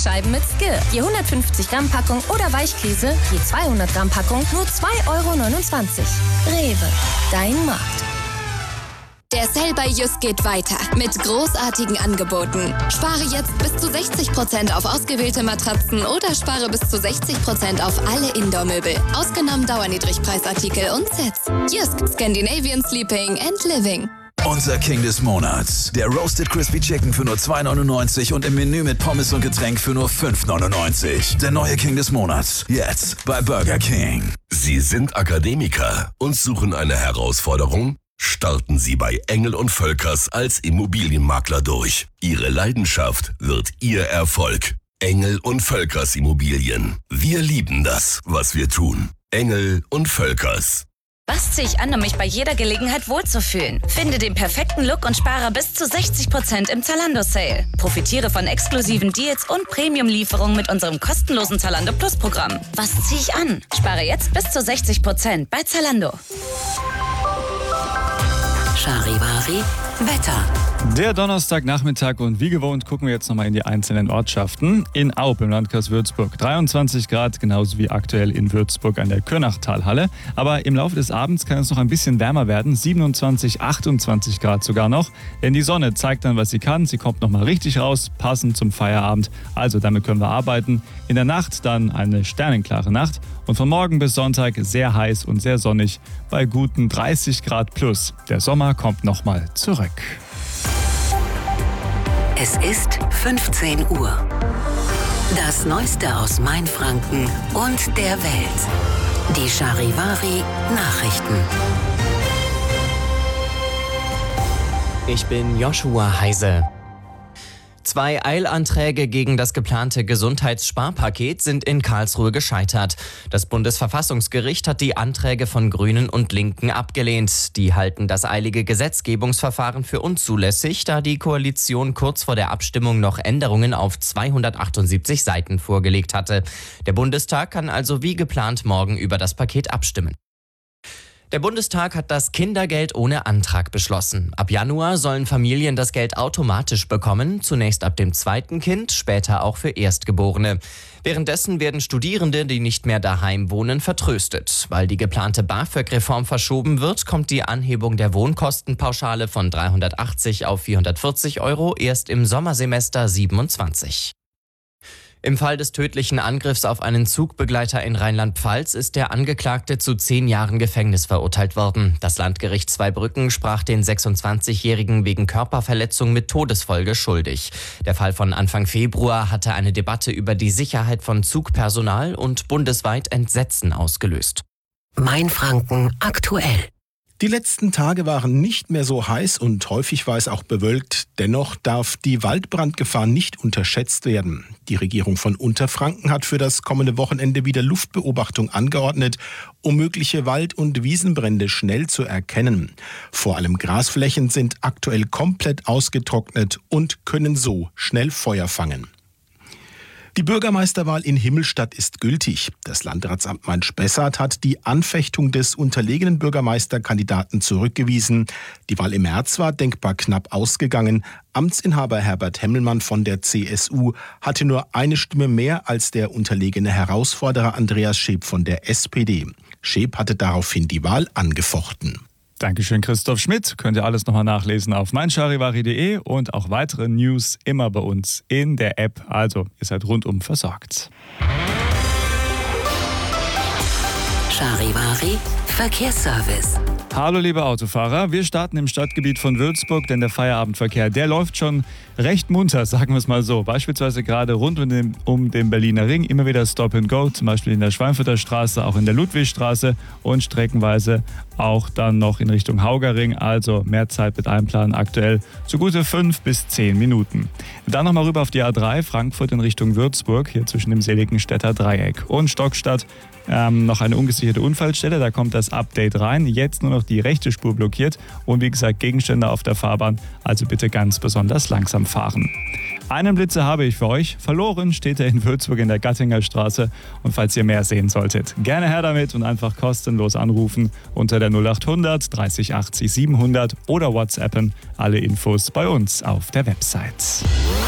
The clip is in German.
Käsescheiben mit Skill. Je 150 Gramm Packung oder Weichkäse, je 200 Gramm Packung, nur 2,29 €. Rewe, dein Markt. Der Sale bei Jysk geht weiter mit großartigen Angeboten. Spare jetzt bis zu 60% auf ausgewählte Matratzen oder spare bis zu 60% auf alle Indoor-Möbel. Ausgenommen Dauerniedrigpreisartikel und Sets. Jysk, Scandinavian Sleeping and Living. Unser King des Monats. Der Roasted Crispy Chicken für nur 2,99 € und im Menü mit Pommes und Getränk für nur 5,99 €. Der neue King des Monats. Jetzt bei Burger King. Sie sind Akademiker und suchen eine Herausforderung? Starten Sie bei Engel & Völkers als Immobilienmakler durch. Ihre Leidenschaft wird Ihr Erfolg. Engel & Völkers Immobilien. Wir lieben das, was wir tun. Engel & Völkers. Was ziehe ich an, um mich bei jeder Gelegenheit wohlzufühlen? Finde den perfekten Look und spare bis zu 60% im Zalando-Sale. Profitiere von exklusiven Deals und Premium-Lieferungen mit unserem kostenlosen Zalando Plus-Programm. Was ziehe ich an? Spare jetzt bis zu 60% bei Zalando. Charivari Wetter. Der Donnerstagnachmittag und wie gewohnt gucken wir jetzt nochmal in die einzelnen Ortschaften. In Aub im Landkreis Würzburg 23 Grad, genauso wie aktuell in Würzburg an der Könachtalhalle. Aber im Laufe des Abends kann es noch ein bisschen wärmer werden, 27, 28 Grad sogar noch. Denn die Sonne zeigt dann, was sie kann. Sie kommt nochmal richtig raus, passend zum Feierabend. Also damit können wir arbeiten. In der Nacht dann eine sternenklare Nacht. Und von morgen bis Sonntag sehr heiß und sehr sonnig bei guten 30 Grad plus. Der Sommer kommt nochmal zurück. Es ist 15 Uhr. Das Neueste aus Mainfranken und der Welt. Die Charivari Nachrichten. Ich bin Joshua Heise. 2 Eilanträge gegen das geplante Gesundheitssparpaket sind in Karlsruhe gescheitert. Das Bundesverfassungsgericht hat die Anträge von Grünen und Linken abgelehnt. Die halten das eilige Gesetzgebungsverfahren für unzulässig, da die Koalition kurz vor der Abstimmung noch Änderungen auf 278 Seiten vorgelegt hatte. Der Bundestag kann also wie geplant morgen über das Paket abstimmen. Der Bundestag hat das Kindergeld ohne Antrag beschlossen. Ab Januar sollen Familien das Geld automatisch bekommen, zunächst ab dem 2. Kind, später auch für Erstgeborene. Währenddessen werden Studierende, die nicht mehr daheim wohnen, vertröstet. Weil die geplante BAföG-Reform verschoben wird, kommt die Anhebung der Wohnkostenpauschale von 380 auf 440 € erst im Sommersemester 27. Im Fall des tödlichen Angriffs auf einen Zugbegleiter in Rheinland-Pfalz ist der Angeklagte zu 10 Jahren Gefängnis verurteilt worden. Das Landgericht Zweibrücken sprach den 26-Jährigen wegen Körperverletzung mit Todesfolge schuldig. Der Fall von Anfang Februar hatte eine Debatte über die Sicherheit von Zugpersonal und bundesweit Entsetzen ausgelöst. Mainfranken aktuell. Die letzten Tage waren nicht mehr so heiß und häufig war es auch bewölkt. Dennoch darf die Waldbrandgefahr nicht unterschätzt werden. Die Regierung von Unterfranken hat für das kommende Wochenende wieder Luftbeobachtung angeordnet, um mögliche Wald- und Wiesenbrände schnell zu erkennen. Vor allem Grasflächen sind aktuell komplett ausgetrocknet und können so schnell Feuer fangen. Die Bürgermeisterwahl in Himmelstadt ist gültig. Das Landratsamt Main-Spessart hat die Anfechtung des unterlegenen Bürgermeisterkandidaten zurückgewiesen. Die Wahl im März war denkbar knapp ausgegangen. Amtsinhaber Herbert Hemmelmann von der CSU hatte nur eine Stimme mehr als der unterlegene Herausforderer Andreas Scheep von der SPD. Scheep hatte daraufhin die Wahl angefochten. Dankeschön, Christoph Schmidt. Könnt ihr alles nochmal nachlesen auf meincharivari.de und auch weitere News immer bei uns in der App. Also, ihr seid rundum versorgt. Charivari Verkehrsservice. Hallo liebe Autofahrer, wir starten im Stadtgebiet von Würzburg, denn der Feierabendverkehr, der läuft schon recht munter, sagen wir es mal so. Beispielsweise gerade rund um den Berliner Ring immer wieder Stop and Go, zum Beispiel in der Schweinfurter Straße, auch in der Ludwigstraße und streckenweise auch dann noch in Richtung Haugerring, also mehr Zeit mit einplanen aktuell, so gute 5 bis 10 Minuten. Dann nochmal rüber auf die A3, Frankfurt in Richtung Würzburg, hier zwischen dem Seligenstädter Dreieck und Stockstadt. Noch eine ungesicherte Unfallstelle, da kommt das Update rein. Jetzt nur noch die rechte Spur blockiert und wie gesagt Gegenstände auf der Fahrbahn, also bitte ganz besonders langsam fahren. Einen Blitzer habe ich für euch. Verloren steht er in Würzburg in der Gattinger Straße. Und falls ihr mehr sehen solltet, gerne her damit und einfach kostenlos anrufen unter der 0800 30 80 700 oder WhatsAppen. Alle Infos bei uns auf der Website.